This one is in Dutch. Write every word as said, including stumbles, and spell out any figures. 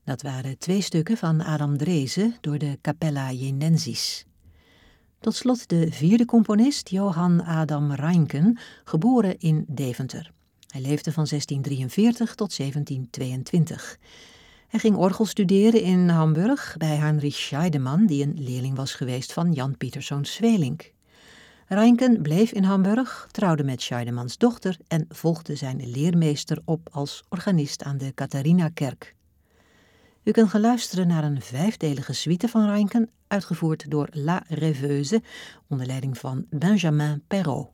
Dat waren twee stukken van Adam Drese door de Capella Jenensis. Tot slot de vierde componist, Johann Adam Reinken, geboren in Deventer. Hij leefde van zestien drieënveertig tot zeventien tweeëntwintig. Hij ging orgel studeren in Hamburg bij Heinrich Scheidemann, die een leerling was geweest van Jan Pieterszoon Sweelinck. Reinken bleef in Hamburg, trouwde met Scheidemanns dochter en volgde zijn leermeester op als organist aan de Catharinakerk. U kunt gaan luisteren naar een vijfdelige suite van Reinken, uitgevoerd door La Rêveuse, onder leiding van Benjamin Perrault.